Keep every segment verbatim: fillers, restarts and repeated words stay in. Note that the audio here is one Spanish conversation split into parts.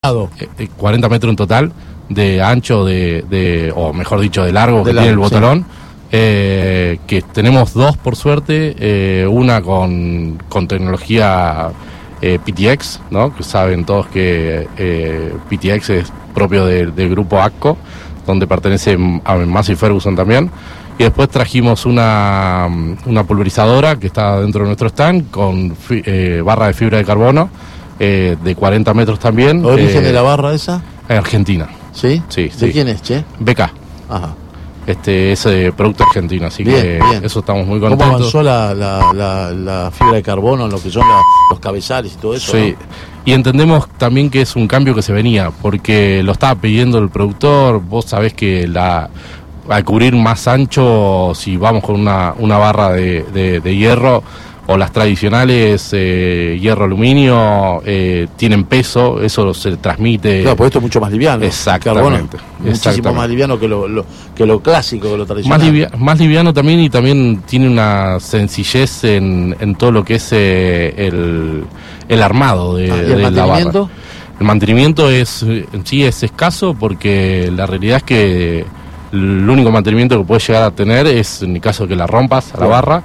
eh, cuarenta metros en total de ancho, de, de o mejor dicho, de largo, de que largo, tiene el botalón. Sí. Eh, que tenemos dos por suerte, eh, una con, con tecnología eh, P T X, ¿no? Que saben todos que eh, P T X es propio de, del grupo AGCO, donde pertenece a Massey Ferguson también. Y después trajimos una, una pulverizadora que está dentro de nuestro stand con fi, eh, barra de fibra de carbono eh, de cuarenta metros también. ¿Origen eh, de la barra esa? Argentina. ¿Sí? Sí. ¿De sí. quién es, che? B K. Ajá. Este, ese producto argentino, así bien, que bien. Eso estamos muy contentos. ¿Cómo avanzó la, la, la, la fibra de carbono en lo que son la, los cabezales y todo eso? Sí, ¿no? Y entendemos también que es un cambio que se venía, porque lo estaba pidiendo el productor. Vos sabés que la al cubrir más ancho, si vamos con una, una barra de, de, de hierro, o las tradicionales eh, hierro aluminio eh, tienen peso, eso se transmite. Claro, pues esto es mucho más liviano. Exactamente. Carbono, muchísimo más liviano que lo, lo, que lo clásico, que lo tradicional. Más, livia, más liviano también, y también tiene una sencillez en, en todo lo que es eh, el, el armado de, ah, ¿y el de la barra. El mantenimiento es en sí es escaso, porque la realidad es que el único mantenimiento que puedes llegar a tener es en el caso de que la rompas a la barra.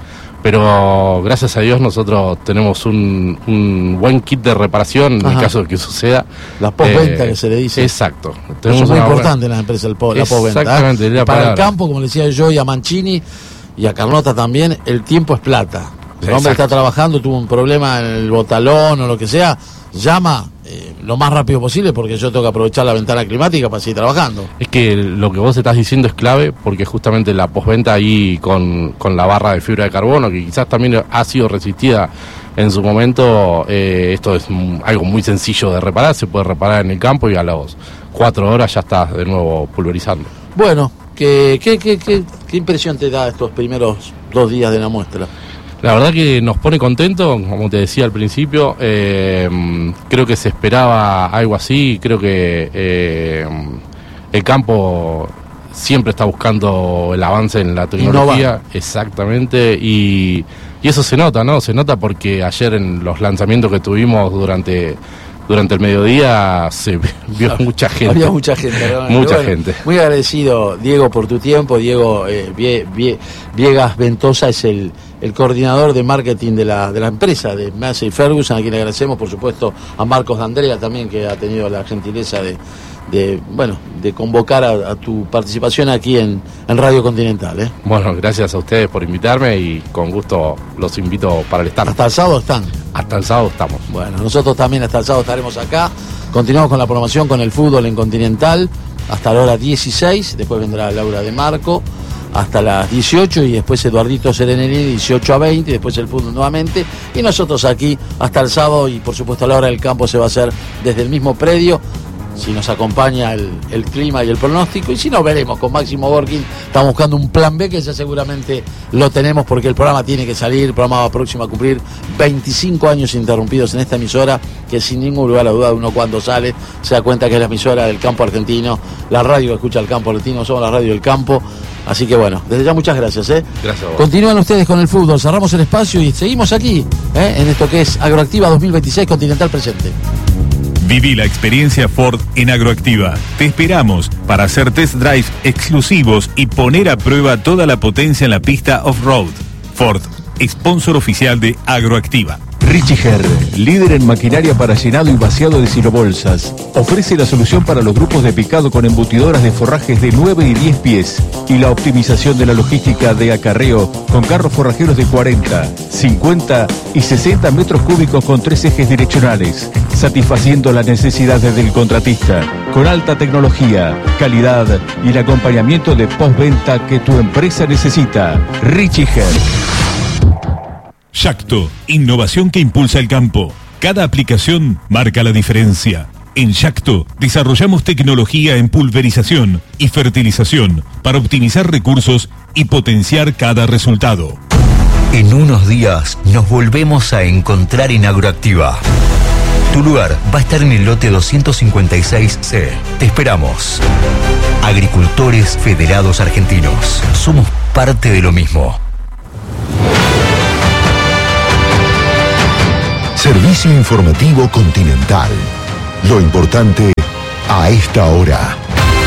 Pero gracias a Dios nosotros tenemos un, un buen kit de reparación en Ajá. el caso de que suceda. La postventa eh, que se le dice. Exacto. Tenemos Eso es muy importante en la empresa, el po, la postventa. Exactamente. ¿eh? Para el campo, como le decía yo y a Mancini y a Carlota también, el tiempo es plata. El hombre está trabajando, tuvo un problema en el botalón o lo que sea, llama eh, lo más rápido posible, porque yo tengo que aprovechar la ventana climática para seguir trabajando. Es que lo que vos estás diciendo es clave, porque justamente la postventa ahí con, con la barra de fibra de carbono, que quizás también ha sido resistida en su momento, eh, esto es algo muy sencillo de reparar, se puede reparar en el campo y a las cuatro horas ya estás de nuevo pulverizando. Bueno, ¿qué, qué, qué, qué, qué impresión te da estos primeros dos días de la muestra? La verdad que nos pone contentos, como te decía al principio. Eh, creo que se esperaba algo así. Creo que eh, el campo siempre está buscando el avance en la tecnología. Innova. Exactamente, y, y eso se nota, ¿no? Se nota porque ayer en los lanzamientos que tuvimos durante... Durante el mediodía se vio mucha gente. Había mucha gente, ¿no? Mucha bueno, gente. Muy agradecido, Diego, por tu tiempo. Diego eh, Vie, Vie, Viegas Ventosa es el, el coordinador de marketing de la, de la empresa, de Massey Ferguson, a quien le agradecemos, por supuesto, a Marcos D'Andrea también, que ha tenido la gentileza de, de bueno, de convocar a, a tu participación aquí en, en Radio Continental. ¿eh? Bueno, gracias a ustedes por invitarme y con gusto los invito para el stand. ¿Hasta el sábado están? Hasta el sábado estamos. Bueno, nosotros también hasta el sábado estaremos acá. Continuamos con la programación con el fútbol en Continental hasta la hora dieciséis. Después vendrá Laura de Marco hasta las dieciocho y después Eduardito Serenelli dieciocho a veinte y después el fútbol nuevamente. Y nosotros aquí hasta el sábado, y por supuesto a la hora del campo se va a hacer desde el mismo predio, si nos acompaña el, el clima y el pronóstico, y si no, veremos con Máximo Borghin. Estamos buscando un plan B que ya seguramente lo tenemos, porque el programa tiene que salir. El programa va próximo a cumplir veinticinco años interrumpidos en esta emisora, que sin ningún lugar a duda uno cuando sale se da cuenta que es la emisora del campo argentino, la radio que escucha el campo argentino, somos la radio del campo. Así que bueno, desde ya muchas gracias. ¿eh? Gracias a vos. Continúan ustedes con el fútbol, cerramos el espacio y seguimos aquí, ¿eh? en esto que es Agroactiva dos mil veintiséis Continental presente. Viví la experiencia Ford en Agroactiva. Te esperamos para hacer test drive exclusivos y poner a prueba toda la potencia en la pista off-road. Ford, sponsor oficial de Agroactiva. Richie Herr, líder en maquinaria para llenado y vaciado de silobolsas, ofrece la solución para los grupos de picado con embutidoras de forrajes de nueve y diez pies y la optimización de la logística de acarreo con carros forrajeros de cuarenta, cincuenta y sesenta metros cúbicos con tres ejes direccionales, satisfaciendo las necesidades del contratista, con alta tecnología, calidad y el acompañamiento de postventa que tu empresa necesita. Richie Herr. Yacto, innovación que impulsa el campo. Cada aplicación marca la diferencia. En Yacto desarrollamos tecnología en pulverización y fertilización para optimizar recursos y potenciar cada resultado. En unos días nos volvemos a encontrar en Agroactiva. Tu lugar va a estar en el lote doscientos cincuenta y seis C. Te esperamos. Agricultores Federados Argentinos. Somos parte de lo mismo. Servicio informativo Continental. Lo importante a esta hora.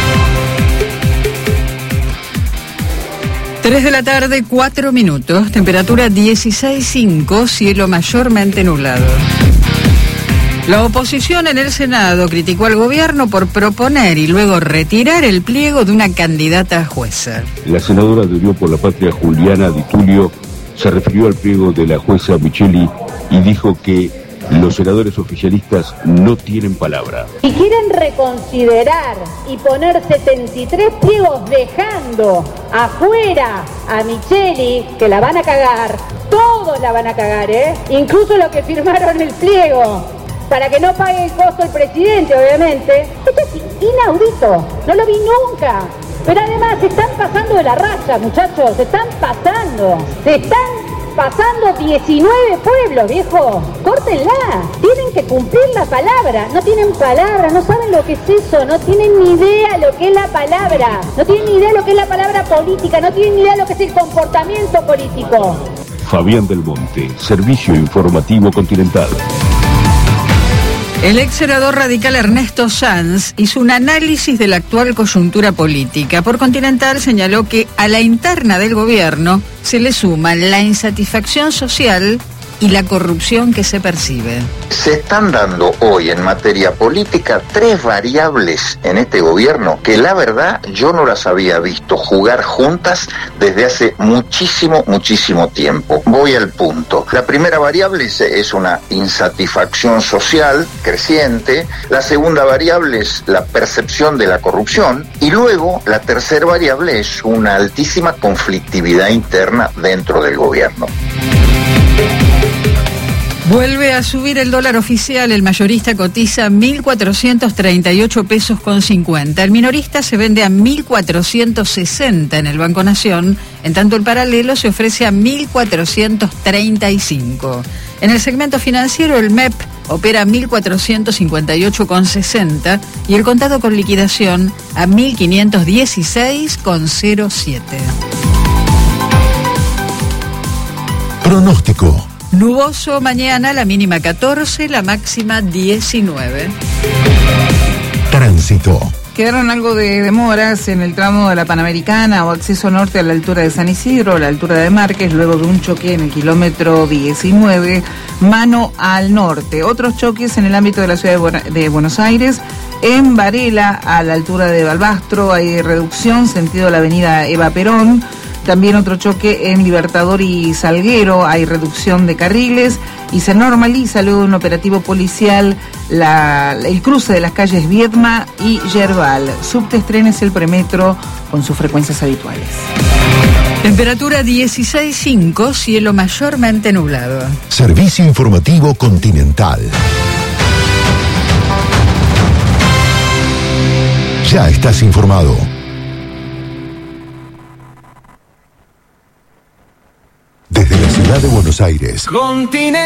tres de la tarde, cuatro minutos, temperatura dieciséis punto cinco, cielo mayormente nublado. La oposición en el Senado criticó al gobierno por proponer y luego retirar el pliego de una candidata a jueza. La senadora de Unión por la Patria, Juliana Di Tulio, se refirió al pliego de la jueza Micheli y dijo que los senadores oficialistas no tienen palabra. Si quieren reconsiderar y poner setenta y tres pliegos dejando afuera a Micheli, que la van a cagar, todos la van a cagar, ¿eh? Incluso los que firmaron el pliego, para que no pague el costo el presidente, obviamente. Esto es inaudito, no lo vi nunca. Pero además se están pasando de la raya, muchachos, se están pasando, se están pasando diecinueve pueblos, viejo. Córtenla, tienen que cumplir la palabra. No tienen palabra, no saben lo que es eso, no tienen ni idea lo que es la palabra, no tienen ni idea lo que es la palabra política, no tienen ni idea lo que es el comportamiento político. Fabián del Monte, Servicio Informativo Continental. El ex senador radical Ernesto Sanz hizo un análisis de la actual coyuntura política. Por Continental señaló que a la interna del gobierno se le suma la insatisfacción social y la corrupción que se percibe. Se están dando hoy en materia política tres variables en este gobierno que la verdad yo no las había visto jugar juntas desde hace muchísimo, muchísimo tiempo. Voy al punto. La primera variable es, es una insatisfacción social creciente. La segunda variable es la percepción de la corrupción. Y luego la tercera variable es una altísima conflictividad interna dentro del gobierno. Vuelve a subir el dólar oficial, el mayorista cotiza mil cuatrocientos treinta y ocho pesos con cincuenta. El minorista se vende a mil cuatrocientos sesenta en el Banco Nación, en tanto el paralelo se ofrece a mil cuatrocientos treinta y cinco. En el segmento financiero el M E P opera a mil cuatrocientos cincuenta y ocho con sesenta y el contado con liquidación a mil quinientos dieciséis con cero siete. Pronóstico. Nuboso mañana, la mínima catorce, la máxima diecinueve. Tránsito. Quedaron algo de demoras en el tramo de la Panamericana o acceso norte a la altura de San Isidro, a la altura de Márquez, luego de un choque en el kilómetro diecinueve, mano al norte. Otros choques en el ámbito de la ciudad de Buenos Aires, en Varela, a la altura de Balbastro, hay reducción, sentido la avenida Eva Perón. También otro choque en Libertador y Salguero, hay reducción de carriles y se normaliza luego de un operativo policial la, el cruce de las calles Viedma y Yerbal. Subtes, trenes, el premetro con sus frecuencias habituales. Temperatura dieciséis punto cinco, cielo mayormente nublado. Servicio Informativo Continental. Ya estás informado. Desde la ciudad de Buenos Aires. Continental.